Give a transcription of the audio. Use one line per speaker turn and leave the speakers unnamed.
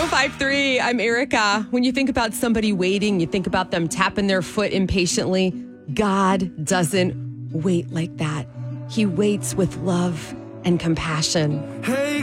1053. I'm Erica. When you think about somebody waiting, you think about them tapping their foot impatiently. God doesn't wait like that. He waits with love and compassion.
Hey.